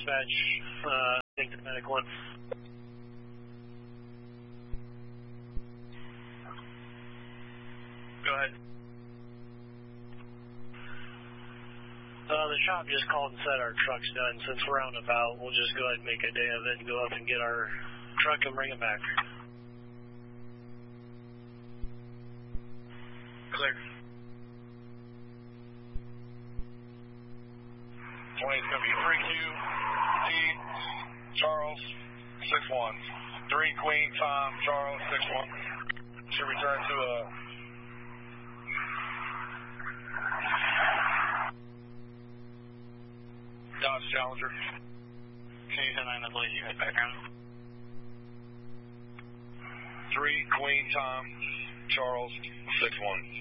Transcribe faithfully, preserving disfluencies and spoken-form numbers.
dispatch, uh, I think the medic one. Go ahead. Uh, the shop just called and said our truck's done. Since we're out and about, we'll just go ahead and make a day of it and go up and get our truck and bring it back. Clear. twenty is going to be three Q T Charles six one. three Queen Tom Charles six one. Should return to a Dodge Challenger. Can you send nine up late? You got background? three Queen Tom Charles six one.